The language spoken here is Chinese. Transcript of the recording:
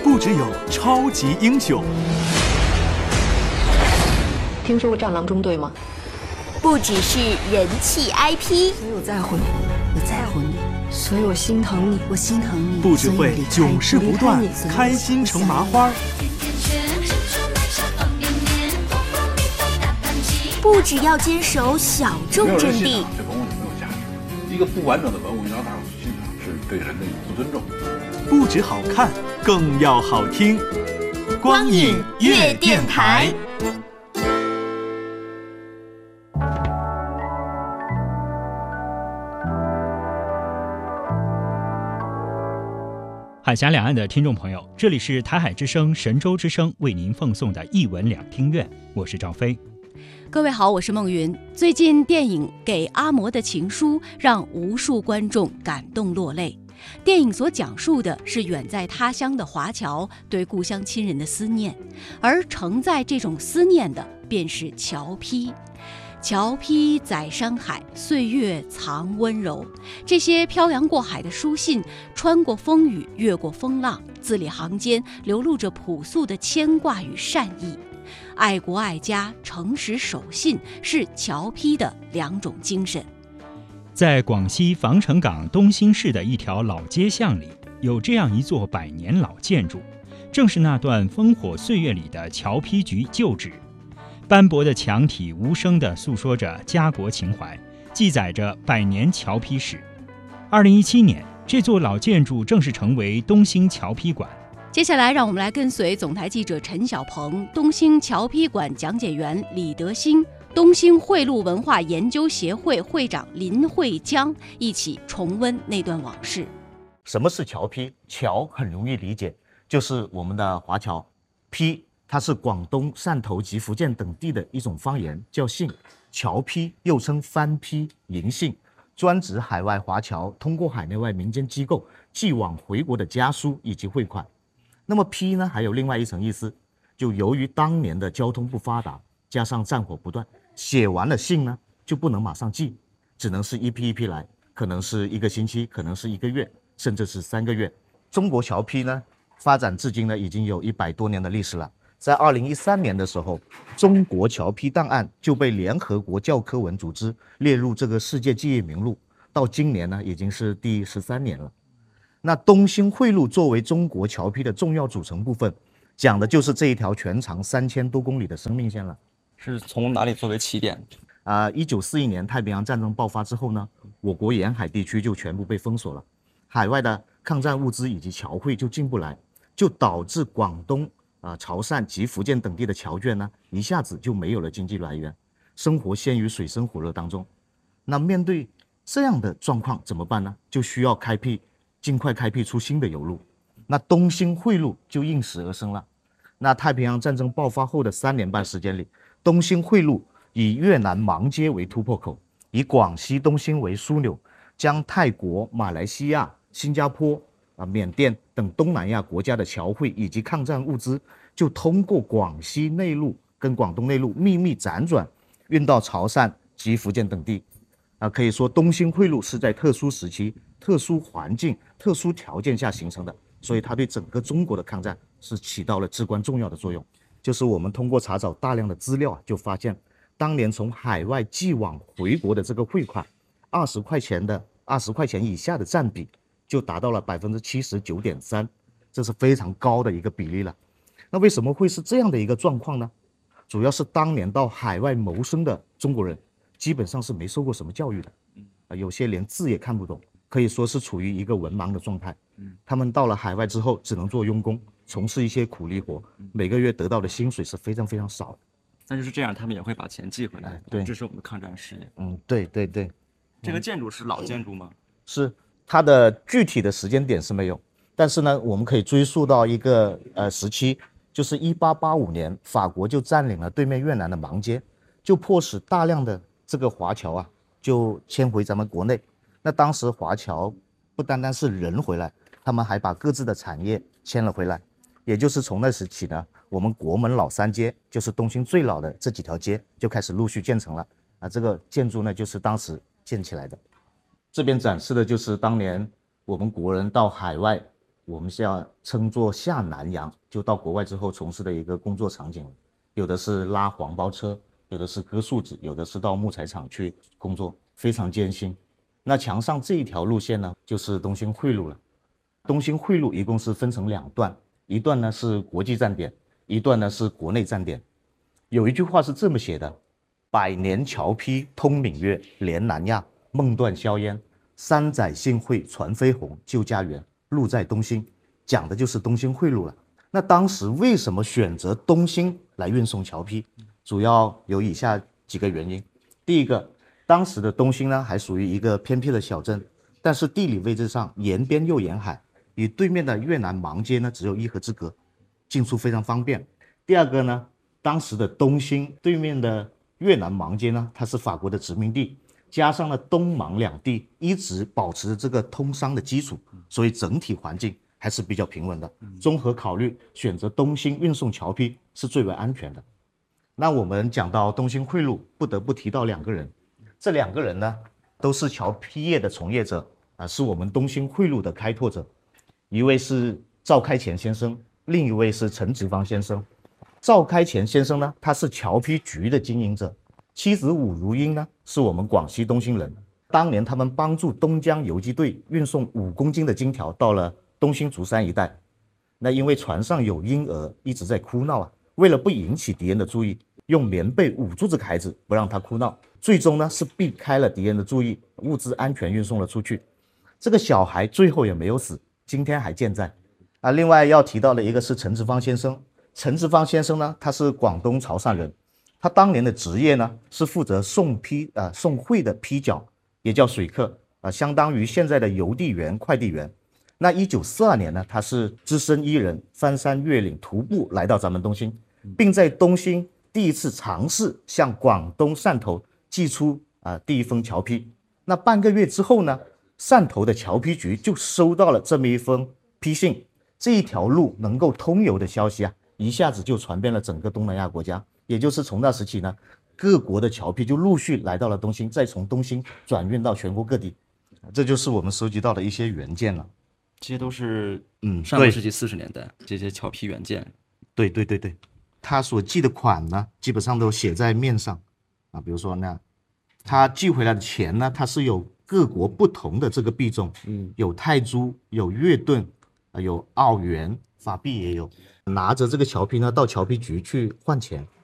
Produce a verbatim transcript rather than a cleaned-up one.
不只有超级英雄。 听说过战狼中队吗？ 不只是人气 I P， 所以我在乎你，我在乎你，所以我心疼你，我心疼你。 不只会囧事不断，开心成麻花。 不只要坚守小众阵地， 这文物就没有价值。一个不完整的文物，你让大众去欣赏，是对人的不尊重。 不只好看，更要好听。光影乐电台。 海峡两岸的听众朋友，这里是台海之声、神州之声为您奉送的一文两厅院，我是赵飞。 各位好，我是孟云。最近电影《给阿嬷的情书》让无数观众感动落泪。电影所讲述的是远在他乡的华侨对故乡亲人的思念，而承载这种思念的便是侨批。侨批载山海，岁月藏温柔。这些漂洋过海的书信，穿过风雨，越过风浪，字里行间流露着朴素的牵挂与善意。爱国爱家、诚实守信是侨批的两种精神。 在广西防城港东兴市的一条老街巷里，有这样一座百年老建筑，正是那段烽火岁月里的侨批局旧址。斑驳的墙体无声地诉说着家国情怀，记载着百年侨批史。二零一七年，这座老建筑正式成为东兴侨批馆。 接下来，让我们来跟随总台记者陈小鹏、东兴侨批馆讲解员李德兴、东兴汇路文化研究协会会长林慧江一起重温那段往事。 什么是侨批？侨很容易理解，就是我们的华侨。批它是广东、汕头及福建等地的一种方言，叫信。侨批又称番批、银信，专指海外华侨通过海内外民间机构寄往回国的家书以及汇款。那么批呢，还有另外一层意思，就由于当年的交通不发达，加上战火不断，写完了信呢就不能马上寄，只能是一批一批来，可能是一个星期，可能是一个月，甚至是三个月。中国侨批呢发展至今呢已经有一百多年的历史了。在二零一三年的时候，中国侨批档案就被联合国教科文组织列入这个世界记忆名录，到今年呢已经是第十三年了。那东兴汇路作为中国侨批的重要组成部分，讲的就是这一条全长三千多公里的生命线了。 是从哪里作为起点？ 啊、呃，一九四一年太平洋战争爆发之后呢，我国沿海地区就全部被封锁了，海外的抗战物资以及侨汇就进不来，就导致广东啊、呃、潮汕及福建等地的侨眷呢，一下子就没有了经济来源，生活陷于水深火热当中。那面对这样的状况怎么办呢？就需要开辟。尽快开辟出新的邮路，那东兴汇路就应时而生了。那太平洋战争爆发后的三年半时间里，东兴汇路以越南芒街为突破口，以广西东兴为枢纽，将泰国、马来西亚、新加坡、啊、缅甸等东南亚国家的侨汇以及抗战物资，就通过广西内陆跟广东内陆秘密辗转，运到潮汕及福建等地。啊，可以说东兴汇路是在特殊时期、特殊环境、特殊条件下形成的，所以它对整个中国的抗战是起到了至关重要的作用。就是我们通过查找大量的资料啊，就发现当年从海外寄往回国的这个汇款，二十块钱的二十块钱以下的占比就达到了百分之七十九点三，这是非常高的一个比例了。那为什么会是这样的一个状况呢？主要是当年到海外谋生的中国人。基本上是没受过什么教育的，啊，有些连字也看不懂，可以说是处于一个文盲的状态。他们到了海外之后，只能做佣工，从事一些苦力活，每个月得到的薪水是非常非常少的。 那就是这样，他们也会把钱寄回来，哎、对，这是我们的抗战事业。 嗯，对对对。 这个建筑是老建筑吗？ 是，它的具体的时间点是没有，但是呢，我们可以追溯到一个呃时期，就是一八八五年，法国就占领了对面越南的芒街，就迫使大量的这个华侨啊，就迁回咱们国内。那当时华侨不单单是人回来，他们还把各自的产业迁了回来。也就是从那时起呢，我们国门老三街，就是东兴最老的这几条街，就开始陆续建成了。啊，这个建筑呢，就是当时建起来的。这边展示的就是当年我们国人到海外我们是要称作下南洋，就到国外之后从事的一个工作场景。有的是拉黄包车，有的是割树脂，有的是到木材厂去工作，非常艰辛。那墙上这一条路线呢，就是东兴汇路了。东兴汇路一共是分成两段，一段呢是国际站点，一段呢是国内站点。有一句话是这么写的：百年桥批通闽粤，连南亚，梦断硝烟，三载幸会传飞鸿，旧家园，路在东兴，讲的就是东兴汇路了。那当时为什么选择东兴来运送桥坯？主要有以下几个原因。第一个，当时的东兴呢还属于一个偏僻的小镇，但是地理位置上沿边又沿海，与对面的越南芒街呢只有一河之隔，进出非常方便。第二个呢，当时的东兴对面的越南芒街呢，它是法国的殖民地，加上了东芒两地一直保持着这个通商的基础，所以整体环境还是比较平稳的。综合考虑，选择东兴运送桥坯是最为安全的。那我们讲到东兴汇路，不得不提到两个人，这两个人呢都是桥坯业的从业者啊，是我们东兴汇路的开拓者。一位是赵开乾先生，另一位是陈植芳先生。赵开乾先生呢，他是桥坯局的经营者，妻子武如英呢是我们广西东兴人。当年他们帮助东江游击队运送五公斤的金条到了东兴竹山一带。那因为船上有婴儿一直在哭闹啊，为了不引起敌人的注意，用棉被捂住这个孩子，不让他哭闹。最终呢是避开了敌人的注意，物资安全运送了出去。这个小孩最后也没有死，今天还健在啊。另外要提到的一个是陈植芳先生。陈植芳先生呢，他是广东潮汕人，他当年的职业呢是负责送批呃送汇的批角，也叫水客啊、呃，相当于现在的邮递员、快递员。那一九四二年呢，他是只身一人翻山越岭徒步来到咱们东兴，并在东兴第一次尝试向广东汕头寄出啊、呃、第一封桥坯。那半个月之后呢，汕头的桥坯局就收到了这么一封批信，这一条路能够通邮的消息啊，一下子就传遍了整个东南亚国家。也就是从那时起呢，各国的桥坯就陆续来到了东兴，再从东兴转运到全国各地。这就是我们收集到的一些原件了。 这些都是嗯， 上个世纪四十年代这些桥坯原件。 对对对对，他所记的款呢，基本上都写在面上啊。比如说呢，他寄回来的钱呢，它是有各国不同的这个币种，嗯，有泰铢，有越盾，有澳元，法币也有。拿着这个桥坯呢，到桥坯局去换钱。